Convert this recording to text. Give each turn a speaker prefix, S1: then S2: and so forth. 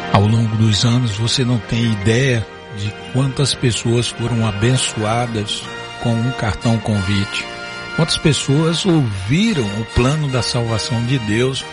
S1: Ao longo dos anos, você não tem ideia de quantas pessoas foram abençoadas com um cartão convite. Quantas pessoas ouviram o plano da salvação de Deus